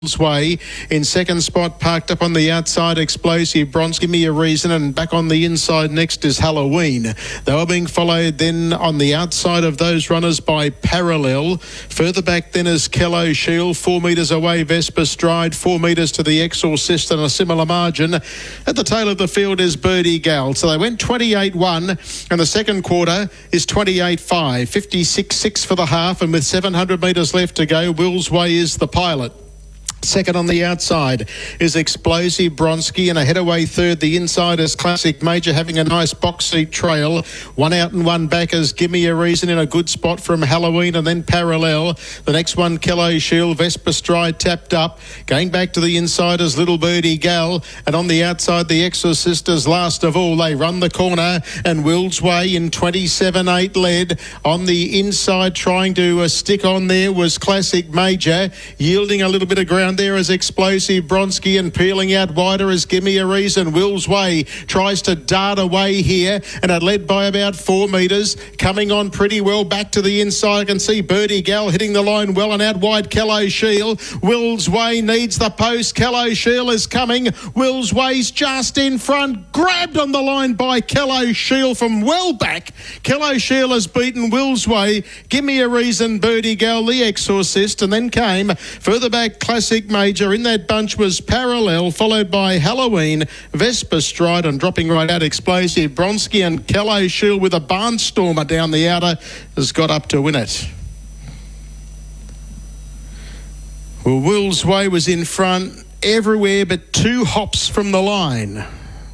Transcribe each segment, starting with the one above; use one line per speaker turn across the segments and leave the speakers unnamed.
Way in second spot, parked up on the outside, Explosive Bronze, Give Me a Reason, and back on the inside next is Halloween. They were being followed then on the outside of those runners by Parallel. Further back then is Kello Shield, 4 metres away Vespa Stride, 4 metres to the Exorcist and a similar margin. At the tail of the field is Birdie Gal. So they went 28-1 and the second quarter is 28-5, 56-6 for the half, and with 700 metres left to go, Will's Way is the pilot. Second on the outside is Explosive Bronski, and ahead away third, the inside is Classic Major, having a nice box seat trail. One out and one back is Give Me a Reason in a good spot from Halloween, and then Parallel. The next one, Kello Shield, Vespa Stride tapped up. Going back to the inside is Little Birdie Gal, and on the outside, the Exorcist is last of all. They run the corner, and Will's Way in 27-8 led. On the inside, trying to stick on there was Classic Major, yielding a little bit of ground there is Explosive Bronski, and peeling out wider is Give Me a Reason. Will's Way tries to dart away here, and it led by about 4 metres. Coming on pretty well back to the inside. I can see Birdie Gal hitting the line well, and out wide Kello Shield. Will's Way needs the post. Kello Shield is coming. Will's Way's just in front. Grabbed on the line by Kello Shield from well back. Kello Shield has beaten Will's Way. Give Me a Reason, Birdie Gal, the Exorcist, and then came further back Classic Major. In that bunch was Parallel, followed by Halloween, Vespa Stride, and dropping right out Explosive Bronski, and Kello Shield with a barnstormer down the outer has got up to win it. Well, Will's Way was in front everywhere but 2 hops from the line.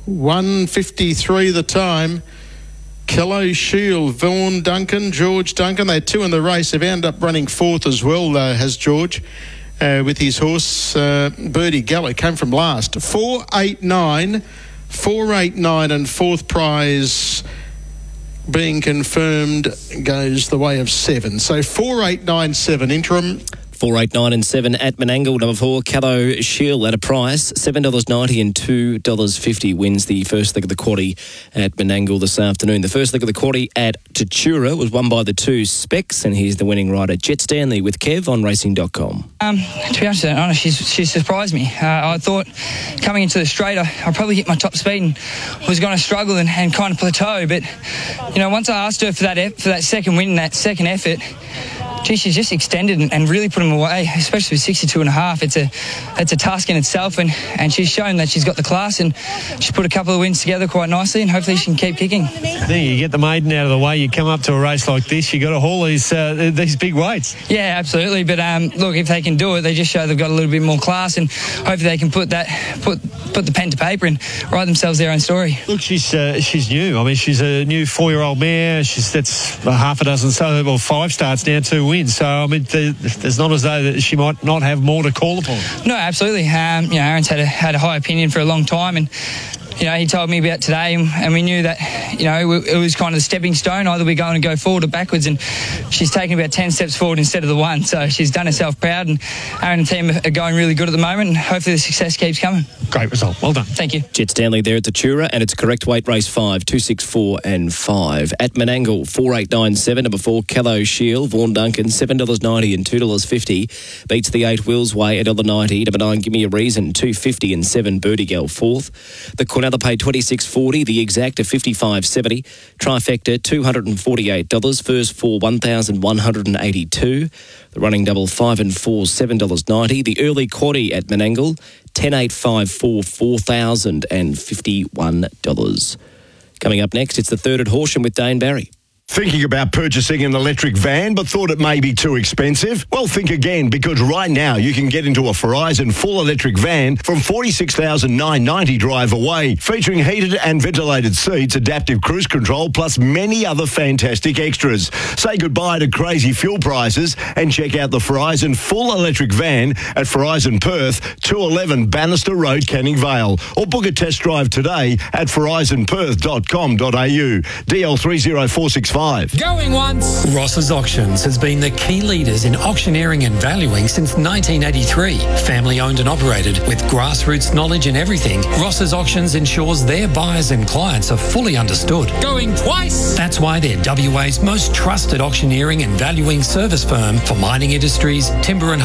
1:53 the time. Kello Shield, Vaughan Duncan, George Duncan, they had 2 in the race. They've ended up running 4th as well, has George. With his horse, Birdie Gal, came from last. 489, and 4th prize being confirmed goes the way of 7. So 4897 interim.
489 and 7 at Menangle. Number 4, Kello Shield at a price $7.90 and $2.50 wins the first leg of the quaddie at Menangle this afternoon. The first leg of the quaddie at Tatura was won by the 2 Specs, and here's the winning rider, Jet Stanley, with Kev on Racing.com.
To be honest, she surprised me. I thought coming into the straight, I'd probably hit my top speed and was going to struggle and kind of plateau. But once I asked her for that second win, that second effort, she's just extended and really put him away, especially with 62.5. It's a task in itself, and she's shown that she's got the class, and she's put a couple of wins together quite nicely, and hopefully she can keep kicking.
Then you get the maiden out of the way, you come up to a race like this, you got to haul these big weights.
Yeah, absolutely. But look, if they can do it, they just show they've got a little bit more class, and hopefully they can put the pen to paper and write themselves their own story.
Look, she's new. I mean, she's a new 4-year-old mare. That's half a dozen, 5 starts now, 2 wins. So, I mean, there's not as though that she might not have more to call upon.
No, absolutely. Aaron's had a high opinion for a long time, and he told me about today, and we knew that, it was kind of the stepping stone. Either we're going to go forward or backwards, and she's taken about 10 steps forward instead of the 1. So she's done herself proud, and Aaron and the team are going really good at the moment, and hopefully the success keeps coming.
Great result. Well done.
Thank you.
Jet Stanley there at the Tura, and it's correct weight race 5, 2, 6, 4 and 5. At Menangle, 4897, number 4, Kello Shield, Vaughan Duncan, $7.90 and $2.50. Beats the 8, Will's Way, $1.90. Number 9, Give Me a Reason, $2.50 and 7, Birdie Gal, 4th. The Cornella paid $26.40, the exact of $55.70. Trifecta, $248. First 4, $1,182. The running double, 5 and 4, $7.90. The early quaddie at Menangle, 10, 8, 5, 4, $4,051. Coming up next, it's the third at Horsham with Dane Barry.
Thinking about purchasing an electric van but thought it may be too expensive? Well, think again, because right now you can get into a Verizon full electric van from $46,990 drive away, featuring heated and ventilated seats, adaptive cruise control, plus many other fantastic extras. Say goodbye to crazy fuel prices and check out the Verizon full electric van at Verizon Perth, 211 Bannister Road, Canning Vale, or book a test drive today at verizonperth.com.au. DL30465.
Going once.
Ross's Auctions has been the key leaders in auctioneering and valuing since 1983. Family owned and operated with grassroots knowledge in everything, Ross's Auctions ensures their buyers and clients are fully understood.
Going twice.
That's why they're WA's most trusted auctioneering and valuing service firm for mining industries, timber and